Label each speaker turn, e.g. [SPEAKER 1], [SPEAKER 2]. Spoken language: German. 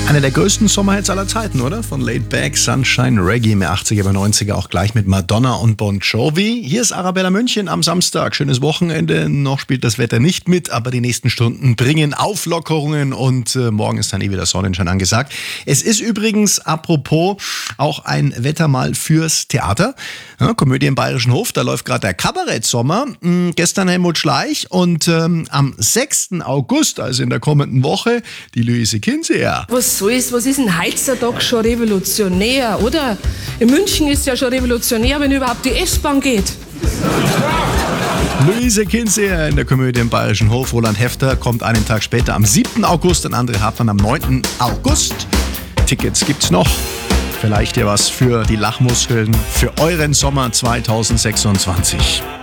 [SPEAKER 1] Einer der größten Sommerhits aller Zeiten, oder? Von Laid Back, Sunshine, Reggae, mehr 80er, aber 90er, auch gleich mit Madonna und Bon Jovi. Hier ist Arabella München am Samstag. Schönes Wochenende. Noch spielt das Wetter nicht mit, aber die nächsten Stunden bringen Auflockerungen und morgen ist dann wieder Sonnenschein angesagt. Es ist übrigens, apropos, auch ein Wetter mal fürs Theater. Ja, Komödie im Bayerischen Hof, da läuft gerade der Kabarettsommer. Gestern Helmut Schleich und am 6. August, also in der kommenden Woche, die Luise Kinseher.
[SPEAKER 2] Was ist ein Heizertag schon revolutionär, oder? In München ist ja schon revolutionär, wenn überhaupt die S-Bahn geht.
[SPEAKER 1] Luise Kinseher in der Komödie im Bayerischen Hof. Roland Hefter kommt einen Tag später am 7. August und André Hartmann am 9. August. Tickets gibt's noch. Vielleicht ja was für die Lachmuskeln für euren Sommer 2026.